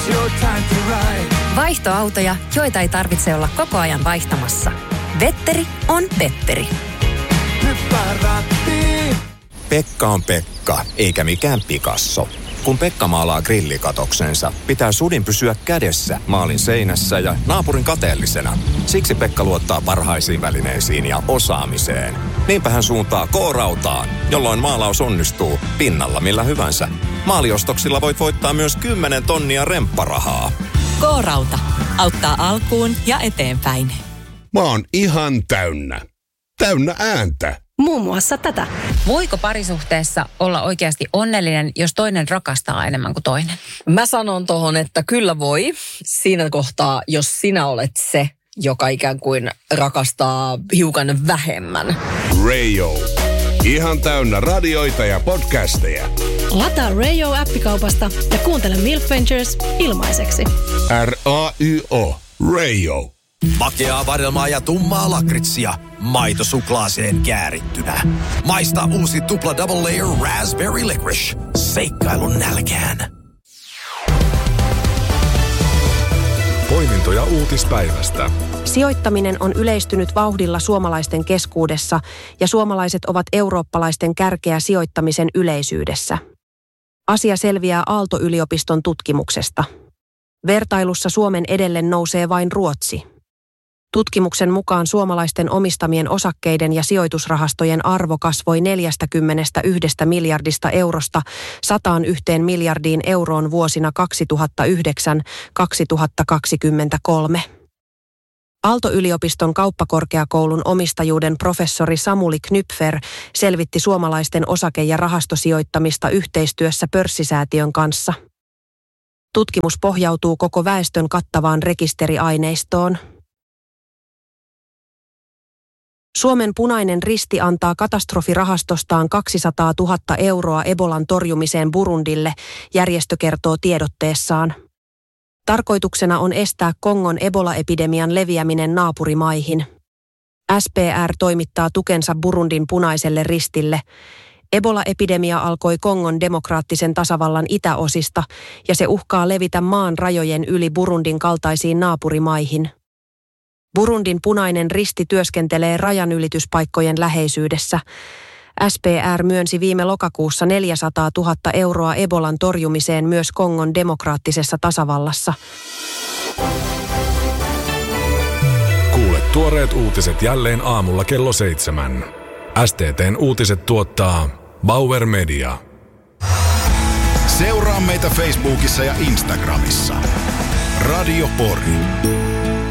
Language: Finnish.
your time to ride. Vaihtoautoja, joita ei tarvitse olla koko ajan vaihtamassa. Vetteri on Petteri. Hyppää rattiin. Pekka on Pekka, eikä mikään Picasso. Kun Pekka maalaa grillikatoksensa, pitää sudin pysyä kädessä maalin seinässä ja naapurin kateellisena. Siksi Pekka luottaa parhaisiin välineisiin ja osaamiseen. Niinpä hän suuntaa K-rautaan, jolloin maalaus onnistuu pinnalla millä hyvänsä. Maaliostoksilla voit voittaa myös 10 tonnia rempparahaa. K-rauta auttaa alkuun ja eteenpäin. Mä oon ihan täynnä. Täynnä ääntä. Muun muassa tätä. Voiko parisuhteessa olla oikeasti onnellinen, jos toinen rakastaa enemmän kuin toinen? Mä sanon tohon, että kyllä voi. Siinä kohtaa, jos sinä olet se, joka ikään kuin rakastaa hiukan vähemmän. Radio. Ihan täynnä radioita ja podcasteja. Lataa Radio-appikaupasta ja kuuntele Milk Ventures ilmaiseksi. R-A-Y-O. Radio. Makeaa vadelmaa ja tummaa lakritsia. Maito suklaaseen käärittynä. Maista uusi tupla double layer raspberry licorice. Seikkailun nälkään. Poimintoja uutispäivästä. Sijoittaminen on yleistynyt vauhdilla suomalaisten keskuudessa ja suomalaiset ovat eurooppalaisten kärkeä sijoittamisen yleisyydessä. Asia selviää Aalto-yliopiston tutkimuksesta. Vertailussa Suomen edelle nousee vain Ruotsi. Tutkimuksen mukaan suomalaisten omistamien osakkeiden ja sijoitusrahastojen arvo kasvoi 41 miljardista eurosta 101 miljardiin euroon vuosina 2009-2023. Aalto-yliopiston kauppakorkeakoulun omistajuuden professori Samuli Knypfer selvitti suomalaisten osake- ja rahastosijoittamista yhteistyössä pörssisäätiön kanssa. Tutkimus pohjautuu koko väestön kattavaan rekisteriaineistoon. Suomen Punainen Risti antaa katastrofirahastostaan 200 000 euroa Ebolan torjumiseen Burundille, järjestö kertoo tiedotteessaan. Tarkoituksena on estää Kongon Ebola-epidemian leviäminen naapurimaihin. SPR toimittaa tukensa Burundin Punaiselle Ristille. Ebola-epidemia alkoi Kongon demokraattisen tasavallan itäosista ja se uhkaa levitä maan rajojen yli Burundin kaltaisiin naapurimaihin. Burundin Punainen Risti työskentelee rajanylityspaikkojen läheisyydessä. SPR myönsi viime lokakuussa 400 000 euroa Ebolan torjumiseen myös Kongon demokraattisessa tasavallassa. Kuule tuoreet uutiset jälleen aamulla kello 7. STT:n uutiset tuottaa Bauer Media. Seuraa meitä Facebookissa ja Instagramissa. Radio Pori.